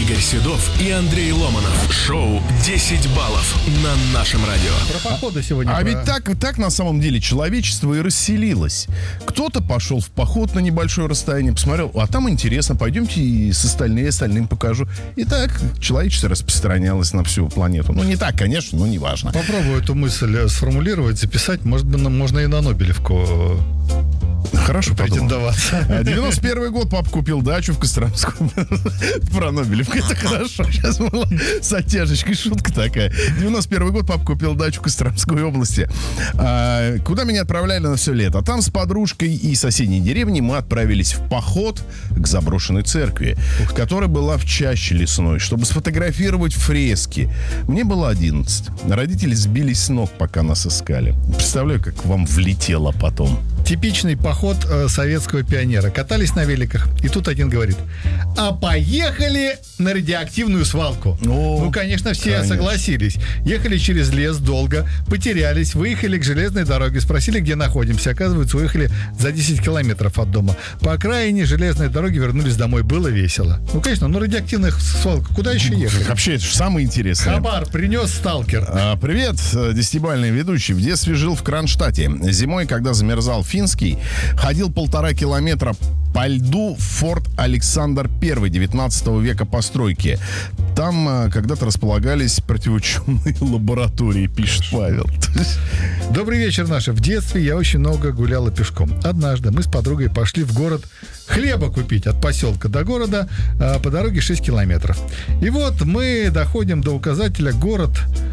Игорь Седов и Андрей Ломанов. Шоу «10 баллов» на нашем радио. Про походы сегодня. Ведь так на самом деле человечество и расселилось. Кто-то пошел в поход на небольшое расстояние, посмотрел, а там интересно, пойдемте и с остальным покажу. И так человечество распространялось на всю планету. Ну, не так, конечно, но не важно. Попробую эту мысль сформулировать, записать. Может быть, можно и на Нобелевку хорошо претендоваться. 91 год папа купил дачу в Костромском. Про Нобелевку, это хорошо. Сейчас была с оттяжечкой шутка такая. 91 год папа купил дачу в Костромской области. Куда меня отправляли на все лето? Там с подружкой и соседней деревни мы отправились в поход к заброшенной церкви, которая была в чаще лесной, чтобы сфотографировать фрески. Мне было 11. Родители сбились с ног, пока нас искали. Представляю, как вам влетело потом. Типичный поход советского пионера. Катались на великах, и тут один говорит: а поехали на радиоактивную свалку. Ну, конечно, все согласились. Ехали через лес долго, потерялись, выехали к железной дороге, спросили, где находимся. Оказывается, уехали за 10 километров от дома. По окраине железной дороги вернулись домой. Было весело. Ну, конечно, радиоактивная свалка. Куда еще ехать? Вообще, это же самое интересное. Хабар принес сталкер. Привет, десятибалльный ведущий. В детстве жил в Кронштадте. Зимой, когда замерзал Финский, ходил 1,5 километра по льду в форт Александр I 19 века постройки. Там когда-то располагались противоученые лаборатории, пишет Павел. Добрый вечер, наши. В детстве я очень много гуляла пешком. Однажды мы с подругой пошли в город хлеба купить от поселка до города, по дороге 6 километров. И вот мы доходим до указателя город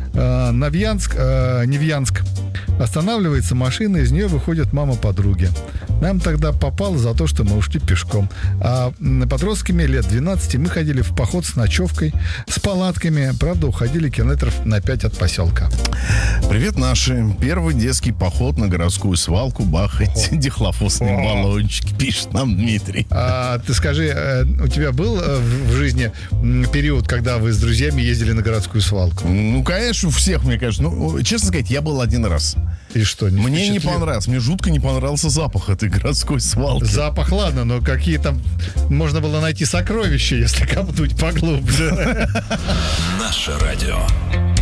Невьянск. Останавливается машина, из нее выходит мама подруги. Нам тогда попало за то, что мы ушли пешком. А подростками лет 12 мы ходили в поход с ночевкой, с палатками. Правда, уходили километров на 5 от поселка. Привет, наши. Первый детский поход на городскую свалку. Бахать дихлофосные баллончики, пишет нам Дмитрий. Ты скажи, у тебя был в жизни период, когда вы с друзьями ездили на городскую свалку? Ну, конечно, у всех, мне кажется. Ну, честно сказать, я был один раз. И что, мне не понравилось. Мне жутко не понравился запах этой городской свалки. Запах, ладно, но какие там... Можно было найти сокровища, если копнуть поглубже. Наше радио.